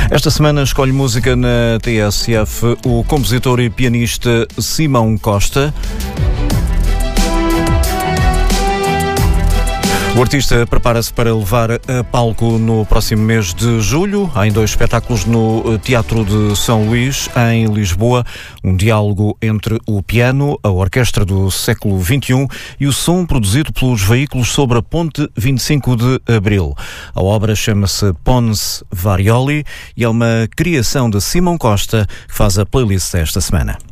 Esta semana escolhe música na TSF o compositor e pianista Simão Costa. O artista prepara-se para levar a palco no próximo mês de julho, em 2 espetáculos no Teatro de São Luís, em Lisboa. Um diálogo entre o piano, a orquestra do século XXI e o som produzido pelos veículos sobre a Ponte 25 de Abril. A obra chama-se Pons Varioli e é uma criação de Simão Costa, que faz a playlist desta semana.